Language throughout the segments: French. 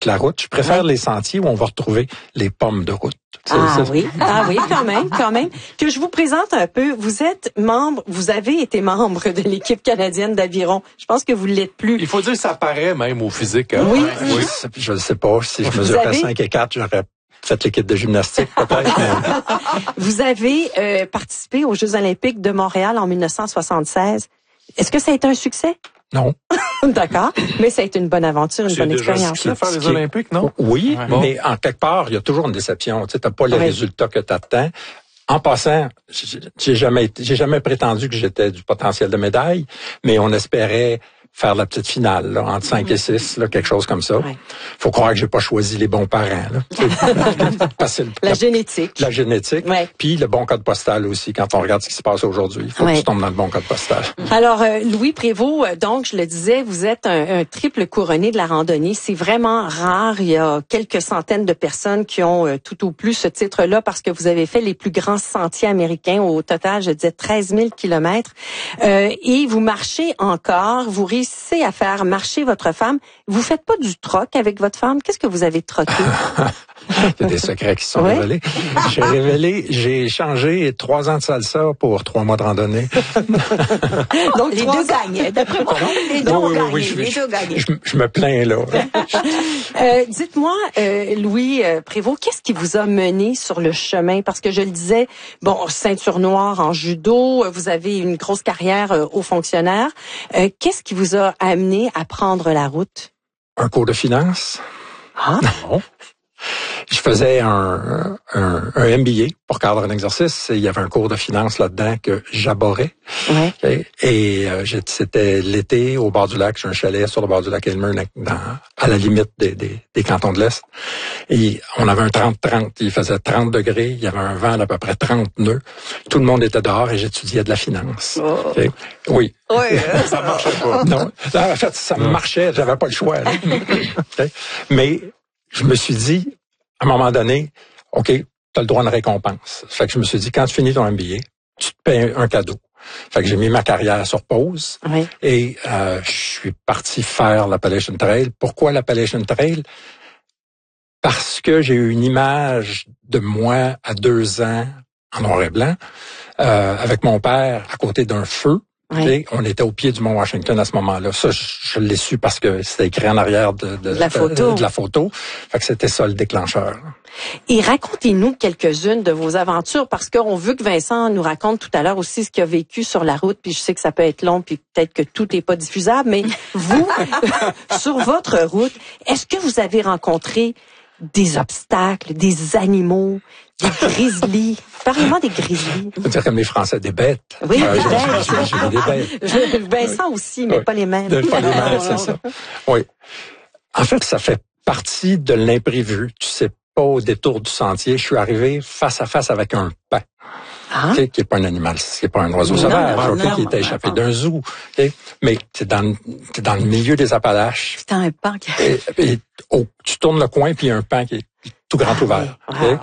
la route. Je préfère les sentiers où on va retrouver les pommes de route. Oui, quand même. Que je vous présente un peu. Vous avez été membre de l'équipe canadienne d'aviron. Je pense que vous ne l'êtes plus. Il faut dire que ça paraît même au physique. Hein? Oui. Je ne sais pas. Si je mesurais 5 et 4, j'aurais fait l'équipe de gymnastique, peut-être. Vous avez participé aux Jeux olympiques de Montréal en 1976. Est-ce que ça a été un succès? Non. D'accord. Mais ça a été une bonne aventure, une bonne expérience. Tu veux faire les Olympiques, non? Oui, mais en quelque part, il y a toujours une déception. Tu sais, t'as pas les résultats que t'attends. En passant, j'ai jamais prétendu que j'étais du potentiel de médaille, mais on espérait faire la petite finale, là, entre 5 et 6, là, quelque chose comme ça. Faut croire que j'ai pas choisi les bons parents, là. La génétique. La génétique. Puis le bon code postal aussi. Quand on regarde ce qui se passe aujourd'hui, il faut que tu tombes dans le bon code postal. Alors, Louis Prévost, donc, je le disais, vous êtes un triple couronné de la randonnée. C'est vraiment rare. Il y a quelques centaines de personnes qui ont tout au plus ce titre-là parce que vous avez fait les plus grands sentiers américains. Au total, je disais 13 000 kilomètres. Et vous marchez encore. Vous réussissez à faire marcher votre femme. Vous faites pas du troc avec votre femme. Qu'est-ce que vous avez troqué? Il y a des secrets qui sont révélés. J'ai échangé 3 ans de salsa pour 3 mois de randonnée. Donc, les deux gagnent. D'après moi, les deux ont gagné. Je me plains, là. Dites-moi, Louis Prévost, qu'est-ce qui vous a mené sur le chemin? Parce que je le disais, ceinture noire en judo, vous avez une grosse carrière haut fonctionnaire. Qu'est-ce qui vous a amené à prendre la route? Un cours de finance. Ah, bon. Je faisais un MBA pour cadre d'un exercice et il y avait un cours de finance là-dedans que j'abhorrais. Et c'était l'été au bord du lac. J'ai un chalet sur le bord du lac Elmer à la limite des cantons de l'Est. Et on avait un 30-30. Il faisait 30 degrés. Il y avait un vent d'à peu près 30 nœuds. Tout le monde était dehors et j'étudiais de la finance. Oui. Ça marchait pas. Non. En fait, ça marchait. J'avais pas le choix. Mais je me suis dit, à un moment donné, OK, tu as le droit à une récompense. Fait que je me suis dit, quand tu finis ton MBA, tu te payes un cadeau. Fait que j'ai mis ma carrière sur pause et je suis parti faire l'Appalachian Trail. Pourquoi l'Appalachian Trail? Parce que j'ai eu une image de moi à 2 ans en noir et blanc avec mon père à côté d'un feu. Et on était au pied du Mont Washington à ce moment-là. Ça, je l'ai su parce que c'était écrit en arrière de la photo. Fait que c'était ça le déclencheur. Et racontez-nous quelques-unes de vos aventures parce qu'on veut que Vincent nous raconte tout à l'heure aussi ce qu'il a vécu sur la route. Puis je sais que ça peut être long, puis peut-être que tout n'est pas diffusable. Mais vous, sur votre route, est-ce que vous avez rencontré des obstacles, des animaux, des grizzlies? Parlez-moi des grizzlies. On dirait comme les Français, des bêtes. Oui, des bêtes. J'ai vu des bêtes. Vincent aussi, mais pas les mêmes. Pas les mêmes, c'est ça. Oui. En fait, ça fait partie de l'imprévu. Tu sais pas au détour du sentier. Je suis arrivé face à face avec un paon. Qui est pas un animal, qui est pas un oiseau sauvage, qui était échappé d'un zoo. Mais c'est dans le milieu des Appalaches. C'était un paon qui tu tournes le coin puis il y a un paon qui est tout grand ouvert.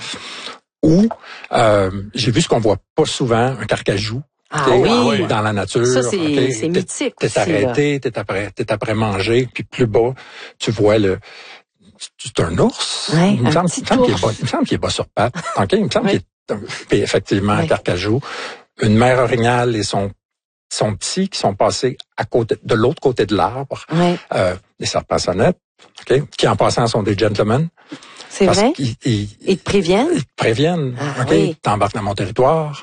Ou j'ai vu ce qu'on voit pas souvent, un carcajou. Dans la nature. Ça, c'est mythique. T'es arrêté, t'es après manger, puis plus bas, tu vois c'est un ours. Il me semble qu'il est bas sur pattes. Il me semble qu'il est effectivement un carcajou. Une mère orignale et son petit qui sont passés de l'autre côté de l'arbre. Des serpents-sonnettes, qui en passant sont des gentlemen. C'est vrai? Ils te préviennent? Ils te préviennent. T'embarques dans mon territoire.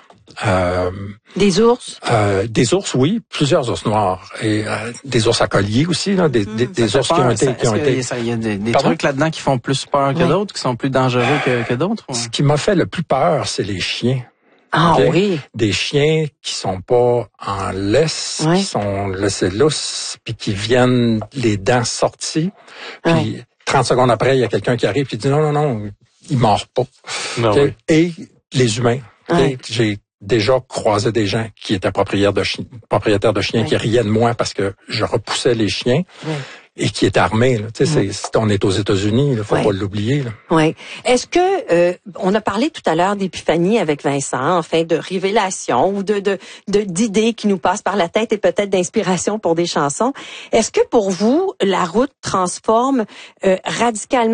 Des ours? Des ours, oui. Plusieurs ours noirs. Et des ours à collier aussi, là. Des ours qui ont été... Il y a des trucs là-dedans qui font plus peur que d'autres, qui sont plus dangereux que d'autres? Ce qui m'a fait le plus peur, c'est les chiens. Des chiens qui sont pas en laisse, qui sont laissés lousses, puis qui viennent les dents sorties. Puis 30 secondes après, il y a quelqu'un qui arrive et dit non, il mord pas. Et les humains. J'ai déjà croisé des gens qui étaient propriétaires de chiens qui riaient de moi parce que je repoussais les chiens. et qui est armé. Là. Tu sais, on est aux États-Unis, il faut pas l'oublier. Oui. Est-ce que on a parlé tout à l'heure d'épiphanie avec Vincent, enfin de révélation ou d'idées qui nous passent par la tête et peut-être d'inspiration pour des chansons. Est-ce que pour vous, la route transforme radicalement